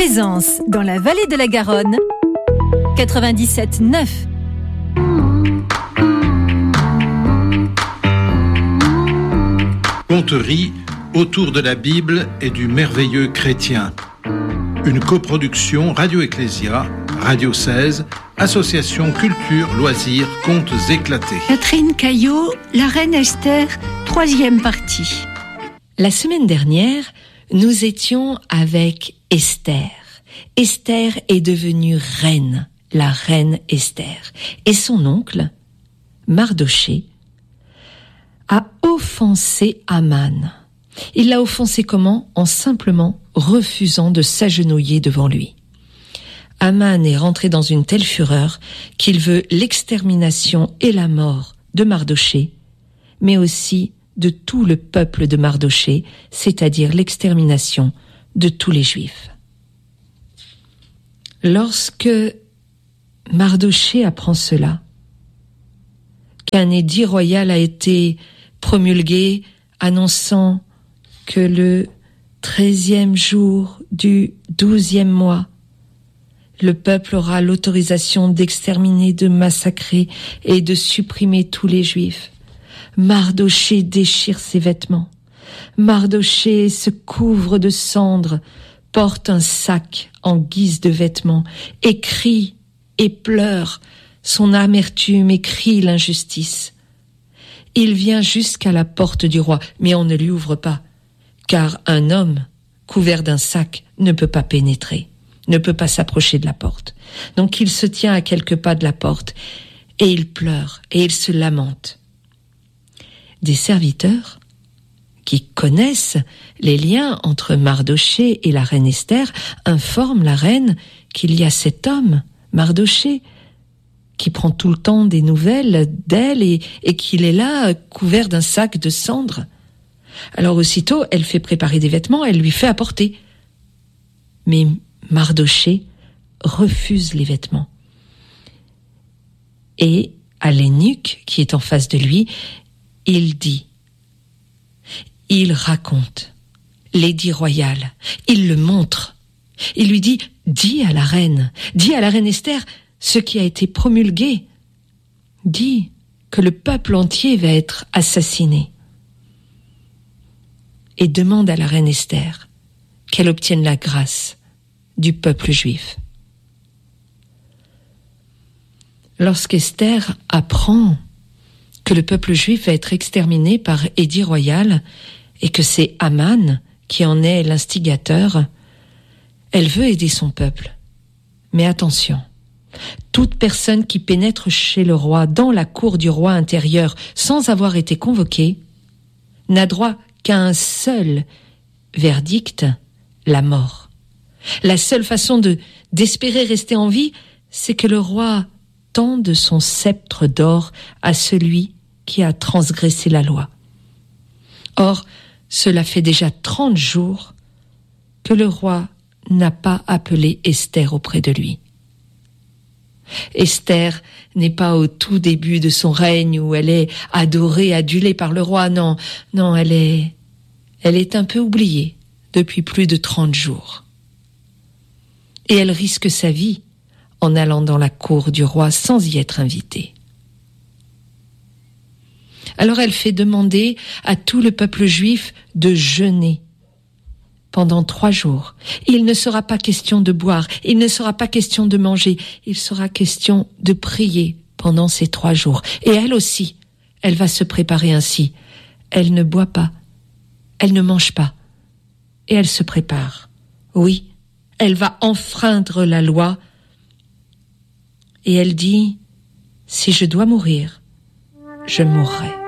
Présence dans la vallée de la Garonne, 97.9. Conterie autour de la Bible et du merveilleux chrétien. Une coproduction Radio Ecclésia, Radio 16, Association Culture, Loisirs, Contes éclatés. Catherine Caillot, La Reine Esther, 3e partie. La semaine dernière, nous étions avec Esther. Esther est devenue reine, la reine Esther. Et son oncle, Mardoché, a offensé Aman. Il l'a offensé comment ? En simplement refusant de s'agenouiller devant lui. Aman est rentré dans une telle fureur qu'il veut l'extermination et la mort de Mardoché, mais aussi de tout le peuple de Mardoché, c'est-à-dire l'extermination de tous les Juifs. Lorsque Mardoché apprend cela, qu'un édit royal a été promulgué annonçant que le 13e jour du 12e mois, le peuple aura l'autorisation d'exterminer, de massacrer et de supprimer tous les Juifs. Mardoché déchire ses vêtements. Mardoché se couvre de cendres, porte un sac en guise de vêtements, et crie et pleure son amertume et crie l'injustice. Il vient jusqu'à la porte du roi, mais on ne lui ouvre pas, car un homme couvert d'un sac ne peut pas pénétrer, ne peut pas s'approcher de la porte. Donc il se tient à quelques pas de la porte, et il pleure, et il se lamente. Des serviteurs qui connaissent les liens entre Mardoché et la reine Esther informent la reine qu'il y a cet homme, Mardoché, qui prend tout le temps des nouvelles d'elle et qu'il est là, couvert d'un sac de cendres. Alors aussitôt, elle fait préparer des vêtements, elle lui fait apporter. Mais Mardoché refuse les vêtements. Et à l'eunuque qui est en face de lui, il raconte l'édit royal, il le montre. Il lui dit, dis à la reine Esther, ce qui a été promulgué. Dis que le peuple entier va être assassiné. Et demande à la reine Esther qu'elle obtienne la grâce du peuple juif. Lorsqu'Esther apprend que le peuple juif va être exterminé par édit royal et que c'est Aman qui en est l'instigateur, elle veut aider son peuple. Mais attention, toute personne qui pénètre chez le roi, dans la cour du roi intérieur, sans avoir été convoquée, n'a droit qu'à un seul verdict, la mort. La seule façon d'espérer rester en vie, c'est que le roi tende son sceptre d'or à celui qui a transgressé la loi. Or, cela fait déjà 30 jours que le roi n'a pas appelé Esther auprès de lui. Esther n'est pas au tout début de son règne où elle est adorée, adulée par le roi. Non, elle est un peu oubliée depuis plus de 30 jours. Et elle risque sa vie en allant dans la cour du roi sans y être invitée. Alors elle fait demander à tout le peuple juif de jeûner pendant 3 jours. Il ne sera pas question de boire, il ne sera pas question de manger, il sera question de prier pendant ces 3 jours. Et elle aussi, elle va se préparer ainsi. Elle ne boit pas, elle ne mange pas, et elle se prépare. Oui, elle va enfreindre la loi, et elle dit, si je dois mourir, je mourrai.